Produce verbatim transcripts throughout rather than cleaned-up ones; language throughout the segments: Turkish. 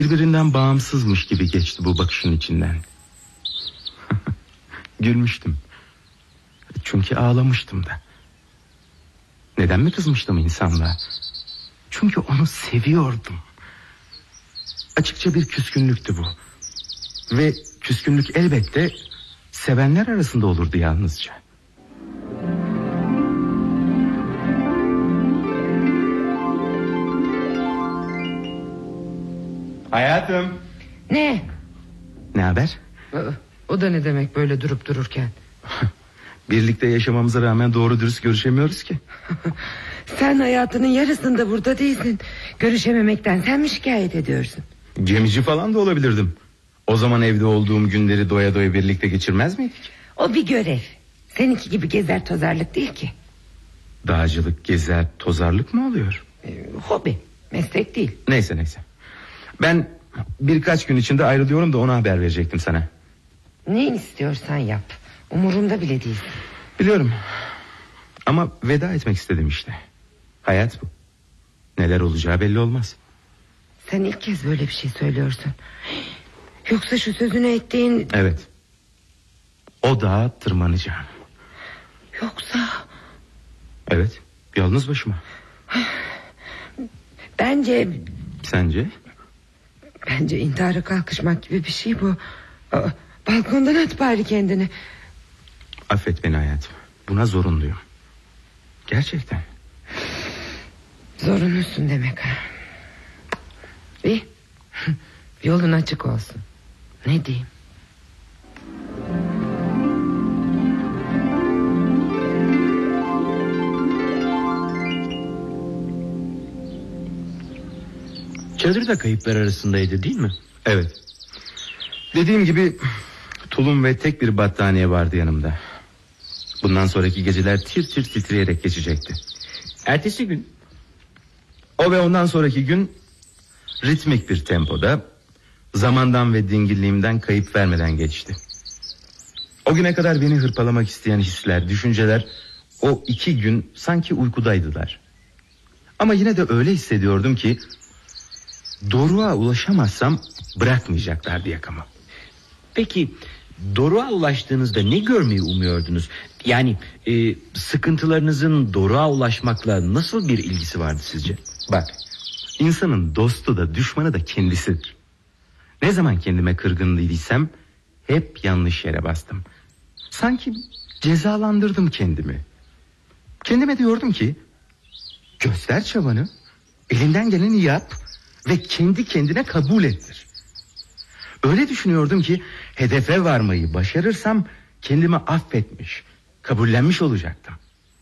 Birbirinden bağımsızmış gibi geçti bu bakışın içinden. Gülmüştüm. Çünkü ağlamıştım da. Neden mi kızmıştım insanlığa? Çünkü onu seviyordum. Açıkça bir küskünlüktü bu. Ve küskünlük elbette sevenler arasında olurdu yalnızca. Hayatım. Ne? Ne haber? O da ne demek böyle durup dururken? Birlikte yaşamamıza rağmen doğru dürüst görüşemiyoruz ki. Sen hayatının yarısında burada değilsin. Görüşememekten sen mi şikayet ediyorsun? Gemici falan da olabilirdim. O zaman evde olduğum günleri doya doya birlikte geçirmez miydik? O bir görev. Seninki gibi gezer tozarlık değil ki. Dağcılık gezer tozarlık mı oluyor? Ee, hobi, meslek değil. Neyse neyse. Ben birkaç gün içinde ayrılıyorum da ona haber verecektim sana. Ne istiyorsan yap. Umurumda bile değil. Biliyorum. Ama veda etmek istedim işte. Hayat bu. Neler olacağı belli olmaz. Sen ilk kez böyle bir şey söylüyorsun. Yoksa şu sözünü ettiğin... Evet. O dağa tırmanacağım. Yoksa... Evet. Yalnız başıma. Bence... Sence? Bence intihara kalkışmak gibi bir şey bu. Balkondan at bari kendini. Affet beni hayatım. Buna zorunluyum. Gerçekten. Zorunlusun demek ha. İyi. Yolun açık olsun. Ne diyeyim? Çadır da kayıplar arasındaydı değil mi? Evet. Dediğim gibi tulum ve tek bir battaniye vardı yanımda. Bundan sonraki geceler tir tir titreyerek geçecekti. Ertesi gün? O ve ondan sonraki gün ritmik bir tempoda, zamandan ve dingilliğimden kayıp vermeden geçti. O güne kadar beni hırpalamak isteyen hisler, düşünceler o iki gün sanki uykudaydılar. Ama yine de öyle hissediyordum ki doruğa ulaşamazsam bırakmayacaklardı yakamı. Peki doruğa ulaştığınızda ne görmeyi umuyordunuz? Yani e, sıkıntılarınızın doruğa ulaşmakla nasıl bir ilgisi vardı sizce? Bak, insanın dostu da düşmanı da kendisidir. Ne zaman kendime kırgınlıysam hep yanlış yere bastım. Sanki cezalandırdım kendimi. Kendime diyordum ki göster çabanı, elinden geleni yap ve kendi kendine kabul ettir. Öyle düşünüyordum ki hedefe varmayı başarırsam kendimi affetmiş, kabullenmiş olacaktım.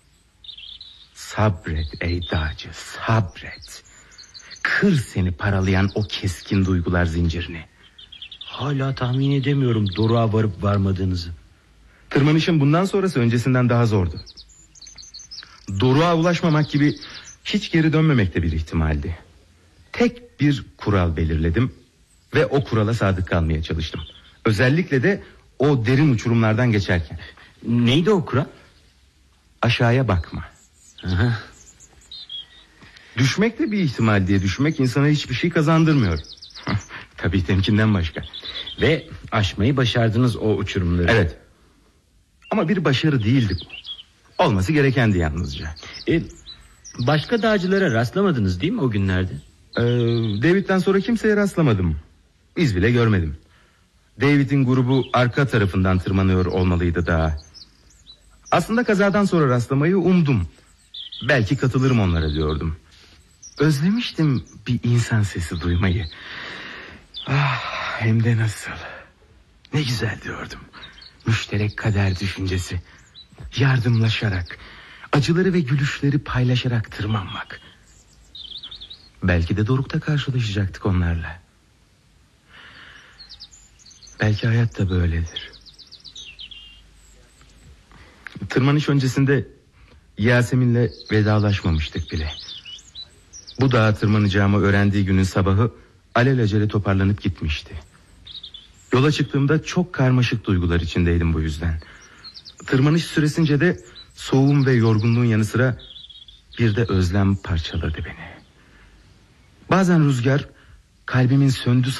Sabret ey dağcı, sabret. Kır seni paralayan o keskin duygular zincirini. Hala tahmin edemiyorum doruğa varıp varmadığınızı. Tırmanışın bundan sonrası öncesinden daha zordu. Doruğa ulaşmamak gibi hiç geri dönmemek de bir ihtimaldi. Tek bir kural belirledim ve o kurala sadık kalmaya çalıştım. Özellikle de o derin uçurumlardan geçerken. Neydi o kural? Aşağıya bakma. Aha. Düşmek de bir ihtimal diye düşünmek insana hiçbir şey kazandırmıyor. Tabii temkinden başka. Ve aşmayı başardınız o uçurumları. Evet. Ama bir başarı değildi bu. Olması gerekendi yalnızca. E, başka dağcılara rastlamadınız değil mi o günlerde? Ee, David'den sonra kimseye rastlamadım. İz bile görmedim. David'in grubu arka tarafından tırmanıyor olmalıydı dağa. Aslında kazadan sonra rastlamayı umdum. Belki katılırım onlara diyordum. Özlemiştim bir insan sesi duymayı. Ah, hem de nasıl. Ne güzel diyordum. Müşterek kader düşüncesi. Yardımlaşarak, acıları ve gülüşleri paylaşarak tırmanmak. Belki de dorukta karşılaşacaktık onlarla. Belki hayat da böyledir. Tırmanış öncesinde Yasemin'le vedalaşmamıştık bile. Bu dağa tırmanacağımı öğrendiği günün sabahı alelacele toparlanıp gitmişti. Yola çıktığımda çok karmaşık duygular içindeydim bu yüzden. Tırmanış süresince de soğuğum ve yorgunluğun yanı sıra bir de özlem parçaladı beni. Bazen rüzgar kalbimin söndü